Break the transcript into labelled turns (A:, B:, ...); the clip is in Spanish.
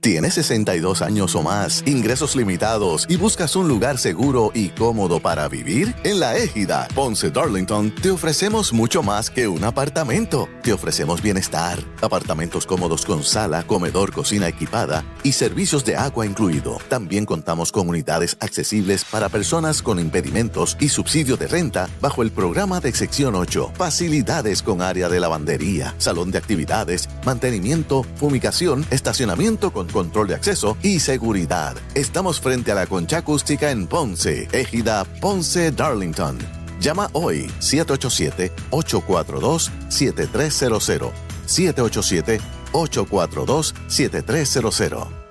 A: ¿Tienes 62 años o más, ingresos limitados y buscas un lugar seguro y cómodo para vivir? En La Égida, Ponce Darlington, te ofrecemos mucho más que un apartamento. Te ofrecemos bienestar, apartamentos cómodos con sala, comedor, cocina equipada y servicios de agua incluido. También contamos con unidades accesibles para personas con impedimentos y subsidio de renta bajo el programa de Sección 8. Facilidades con área de lavandería, salón de actividades, mantenimiento, fumigación, estacionamiento con control de acceso y seguridad. Estamos frente a la Concha Acústica en Ponce, Égida, Ponce, Darlington. Llama hoy 787-842-7300. 787-842-7300.